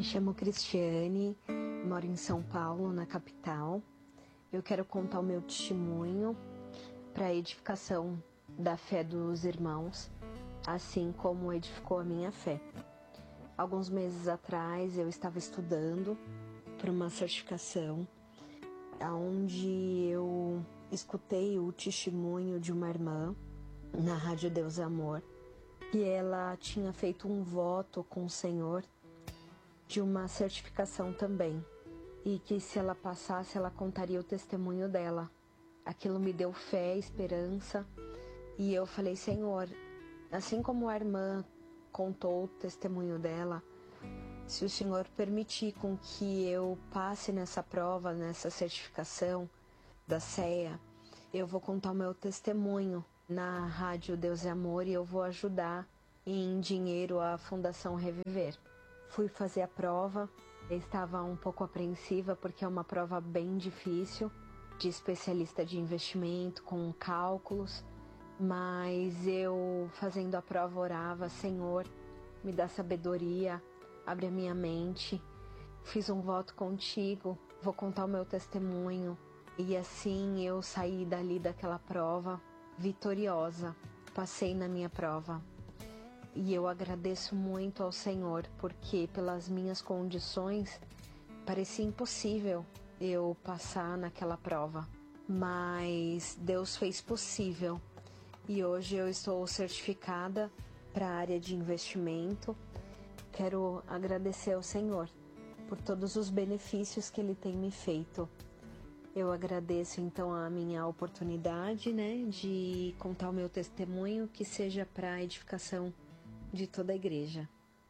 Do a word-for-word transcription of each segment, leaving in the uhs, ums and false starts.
Me chamo Cristiane, moro em São Paulo, na capital. Eu quero contar o meu testemunho para a edificação da fé dos irmãos, assim como edificou a minha fé. Alguns meses atrás eu estava estudando para uma certificação, onde eu escutei o testemunho de uma irmã na Rádio Deus é Amor, que ela tinha feito um voto com o Senhor de uma certificação também, e que se ela passasse, ela contaria o testemunho dela. Aquilo me deu fé, esperança, e eu falei: Senhor, assim como a irmã contou o testemunho dela, se o Senhor permitir com que eu passe nessa prova, nessa certificação da C E A, eu vou contar o meu testemunho na Rádio Deus é Amor e eu vou ajudar em dinheiro a Fundação Reviver. Fui fazer a prova, eu estava um pouco apreensiva porque é uma prova bem difícil, de especialista de investimento, com cálculos, mas eu fazendo a prova orava: Senhor, me dá sabedoria, abre a minha mente, fiz um voto contigo, vou contar o meu testemunho. E assim eu saí dali daquela prova vitoriosa, passei na minha prova. E eu agradeço muito ao Senhor, porque pelas minhas condições parecia impossível eu passar naquela prova. Mas Deus fez possível. E hoje eu estou certificada para a área de investimento. Quero agradecer ao Senhor por todos os benefícios que Ele tem me feito. Eu agradeço então a minha oportunidade, né, de contar o meu testemunho, que seja para a edificação de toda a igreja.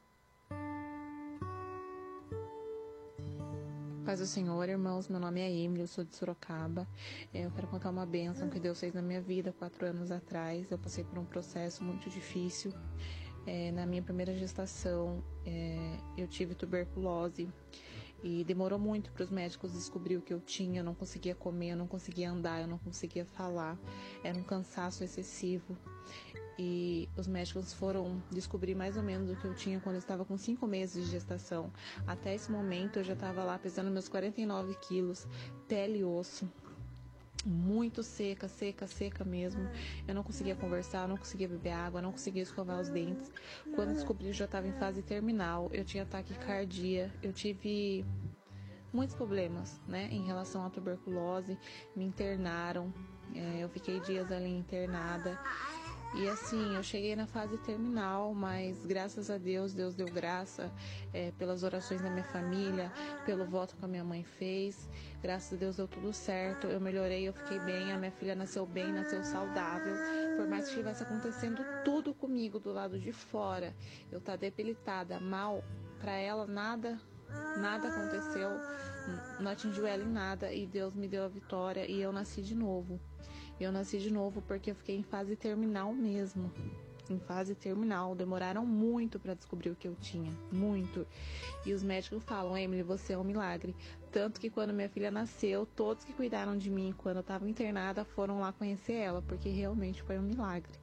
Paz do Senhor, irmãos, meu nome é Emily, eu sou de Sorocaba. Eu quero contar uma bênção que Deus fez na minha vida quatro anos atrás. Eu passei por um processo muito difícil. É, na minha primeira gestação, é, eu tive tuberculose e demorou muito para os médicos descobrir o que eu tinha. Eu não conseguia comer, eu não conseguia andar, eu não conseguia falar. Era um cansaço excessivo. E os médicos foram descobrir mais ou menos o que eu tinha quando eu estava com cinco meses de gestação. Até esse momento eu já estava lá pesando meus quarenta e nove quilos, pele e osso, muito seca, seca, seca mesmo. Eu não conseguia conversar, eu não conseguia beber água, eu não conseguia escovar os dentes. Quando descobri, eu já estava em fase terminal, eu tinha taquicardia, eu tive muitos problemas, né, em relação à tuberculose. Me internaram, é, eu fiquei dias ali internada. E assim, eu cheguei na fase terminal, mas graças a Deus, Deus deu graça é, pelas orações da minha família, pelo voto que a minha mãe fez. Graças a Deus deu tudo certo, eu melhorei, eu fiquei bem, a minha filha nasceu bem, nasceu saudável. Por mais que estivesse acontecendo tudo comigo do lado de fora, eu tá debilitada, mal, para ela nada, nada aconteceu, não atingiu ela em nada e Deus me deu a vitória e eu nasci de novo. Eu nasci de novo porque eu fiquei em fase terminal mesmo, em fase terminal. Demoraram muito para descobrir o que eu tinha, muito. E os médicos falam: Emily, você é um milagre. Tanto que quando minha filha nasceu, todos que cuidaram de mim quando eu estava internada foram lá conhecer ela, porque realmente foi um milagre.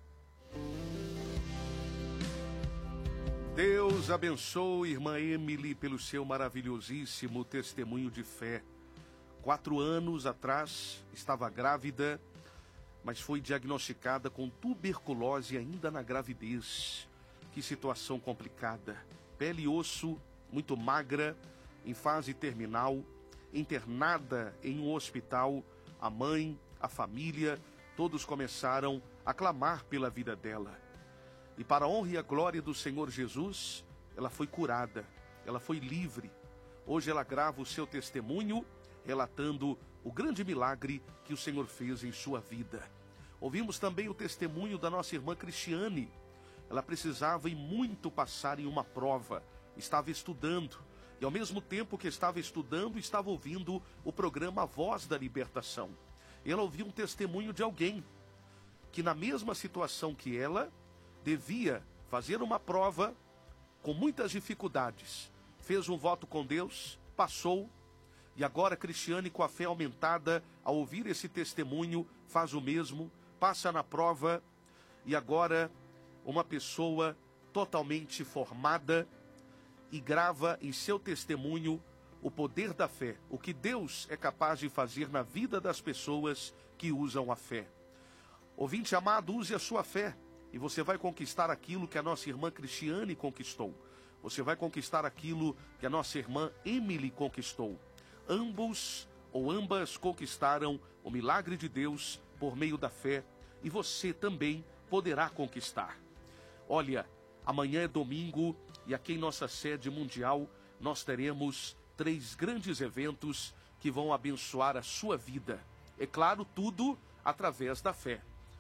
Deus abençoe irmã Emily pelo seu maravilhosíssimo testemunho de fé. Quatro anos atrás estava grávida, mas foi diagnosticada com tuberculose ainda na gravidez. Que situação complicada. Pele e osso, muito magra, em fase terminal, internada em um hospital. A mãe, a família, todos começaram a clamar pela vida dela. E para a honra e a glória do Senhor Jesus, ela foi curada, ela foi livre. Hoje ela grava o seu testemunho, relatando o grande milagre que o Senhor fez em sua vida. Ouvimos também o testemunho da nossa irmã Cristiane. Ela precisava e muito passar em uma prova, estava estudando, e ao mesmo tempo que estava estudando, estava ouvindo o programa Voz da Libertação. Ela ouviu um testemunho de alguém que na mesma situação que ela, devia fazer uma prova com muitas dificuldades. Fez um voto com Deus, passou. E agora Cristiane, com a fé aumentada, ao ouvir esse testemunho, faz o mesmo, passa na prova, e agora uma pessoa totalmente formada, e grava em seu testemunho o poder da fé, o que Deus é capaz de fazer na vida das pessoas que usam a fé. Ouvinte amado, use a sua fé e você vai conquistar aquilo que a nossa irmã Cristiane conquistou. Você vai conquistar aquilo que a nossa irmã Emily conquistou. Ambos ou ambas conquistaram o milagre de Deus por meio da fé e você também poderá conquistar. Olha, amanhã é domingo e aqui em nossa sede mundial nós teremos três grandes eventos que vão abençoar a sua vida. É claro, tudo através da fé.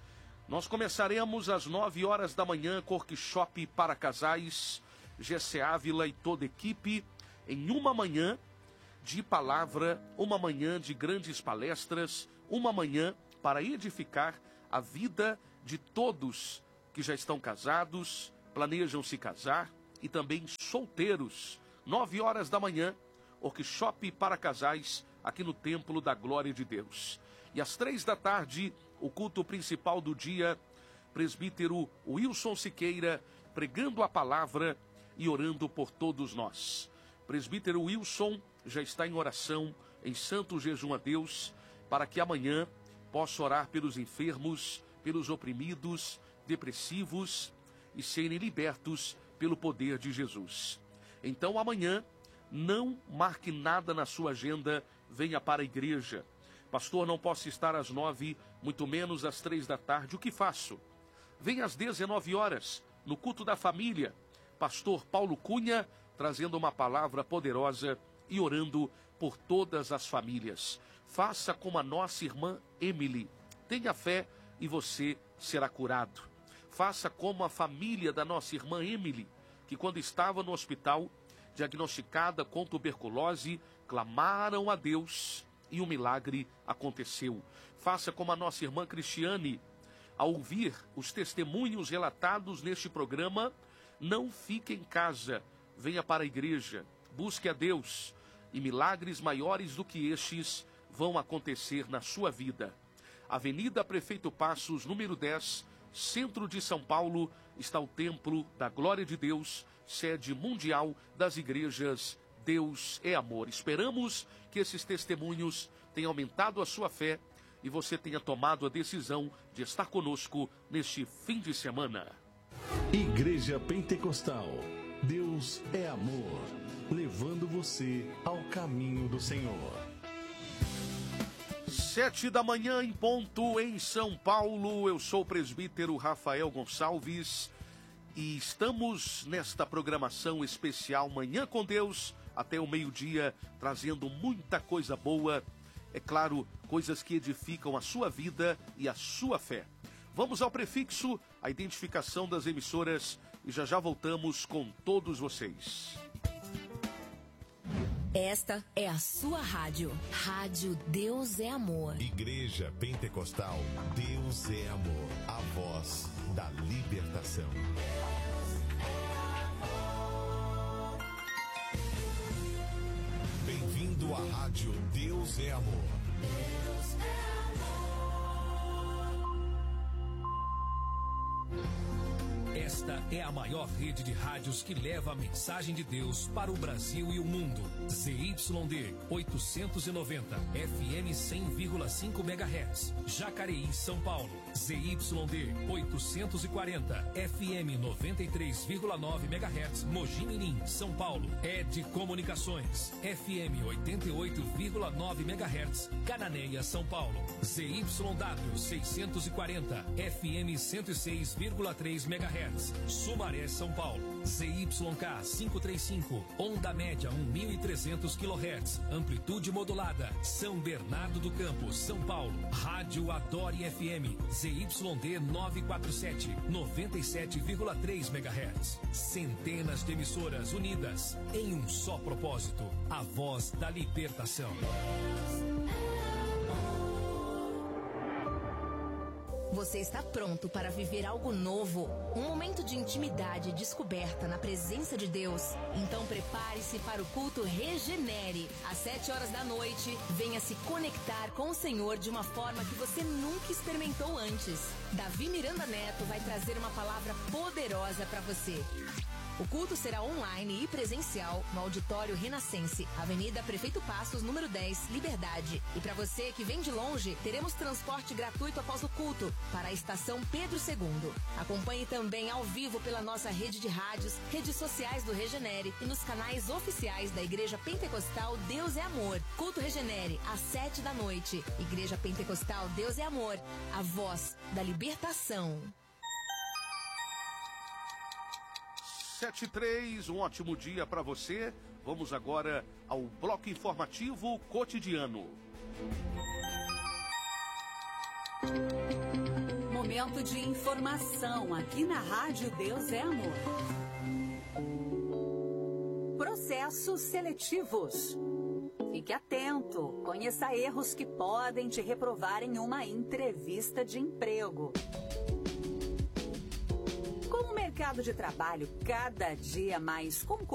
Nós começaremos às nove horas da manhã, workshop para casais, G C Ávila e toda a equipe, em uma manhã de palavra, uma manhã de grandes palestras, uma manhã para edificar a vida de todos que já estão casados, planejam se casar e também solteiros. Nove horas da manhã, workshop para casais aqui no Templo da Glória de Deus. E às três da tarde, o culto principal do dia, presbítero Wilson Siqueira, pregando a palavra e orando por todos nós. Presbítero Wilson já está em oração, em santo jejum a Deus, para que amanhã possa orar pelos enfermos, pelos oprimidos, depressivos e serem libertos pelo poder de Jesus. Então amanhã, não marque nada na sua agenda, venha para a igreja. Pastor, não posso estar às nove, muito menos às três da tarde. O que faço? Venha às dezenove horas, no culto da família. Pastor Paulo Cunha, trazendo uma palavra poderosa e orando por todas as famílias. Faça como a nossa irmã Emily. Tenha fé e você será curado. Faça como a família da nossa irmã Emily, que quando estava no hospital, diagnosticada com tuberculose, clamaram a Deus e o milagre aconteceu. Faça como a nossa irmã Cristiane, ao ouvir os testemunhos relatados neste programa, não fique em casa, venha para a igreja, busque a Deus e milagres maiores do que estes vão acontecer na sua vida. Avenida Prefeito Passos, número dez, centro de São Paulo, está o Templo da Glória de Deus, sede mundial das igrejas Deus é Amor. Esperamos que esses testemunhos tenham aumentado a sua fé e você tenha tomado a decisão de estar conosco neste fim de semana. Igreja Pentecostal, Deus é Amor, levando você ao caminho do Senhor. Sete da manhã em ponto em São Paulo, eu sou o presbítero Rafael Gonçalves e estamos nesta programação especial Manhã com Deus até o meio-dia, trazendo muita coisa boa, é claro, coisas que edificam a sua vida e a sua fé. Vamos ao prefixo, a identificação das emissoras e já já voltamos com todos vocês. Esta é a sua rádio. Rádio Deus é Amor. Igreja Pentecostal, Deus é Amor. A voz da libertação. Bem-vindo à rádio Deus é Amor. Deus é Amor. Esta é a maior rede de rádios que leva a mensagem de Deus para o Brasil e o mundo. Z Y D oitocentos e noventa, F M cem vírgula cinco megahertz, Jacareí, São Paulo. Z Y D oitocentos e quarenta, F M noventa e três vírgula nove megahertz, Mogi Mirim, São Paulo. Ed Comunicações, F M oitenta e oito vírgula nove megahertz, Cananéia, São Paulo. Z Y W seiscentos e quarenta, F M cento e seis vírgula três megahertz, Sumaré, São Paulo. Z Y K quinhentos e trinta e cinco, onda média mil e trezentos quilohertz, amplitude modulada, São Bernardo do Campo, São Paulo. Rádio Adore F M, Z Y D novecentos e quarenta e sete, noventa e sete vírgula três megahertz. Centenas de emissoras unidas em um só propósito, a voz da libertação. Você está pronto para viver algo novo? Um momento de intimidade e descoberta na presença de Deus? Então prepare-se para o culto Regenere. Às sete horas da noite, venha se conectar com o Senhor de uma forma que você nunca experimentou antes. Davi Miranda Neto vai trazer uma palavra poderosa para você. O culto será online e presencial no Auditório Renascense, Avenida Prefeito Passos, número dez, Liberdade. E para você que vem de longe, teremos transporte gratuito após o culto para a estação Pedro segundo. Acompanhe também ao vivo pela nossa rede de rádios, redes sociais do Regenere e nos canais oficiais da Igreja Pentecostal Deus é Amor. Culto Regenere, às sete da noite. Igreja Pentecostal Deus é Amor, a voz da libertação. sete e três, um ótimo dia para você. Vamos agora ao bloco informativo cotidiano. Momento de informação aqui na Rádio Deus é Amor. Processos seletivos. Fique atento, conheça erros que podem te reprovar em uma entrevista de emprego. Com o mercado de trabalho cada dia mais concorrido,